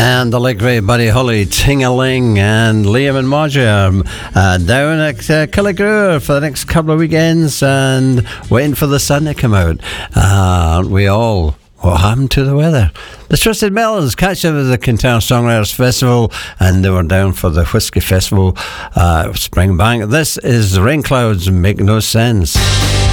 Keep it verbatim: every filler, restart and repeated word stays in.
and the late great Buddy Holly, Ting-a-Ling, and Liam and Marjorie uh, down at uh, Killigrew for the next couple of weekends and waiting for the sun to come out. Uh, aren't we all? What happened to the weather? The Trusted Melons catch up at the Kintyre Songwriters Festival, and they were down for the Whiskey Festival, uh, Springbank. This is Rain Clouds Make No Sense.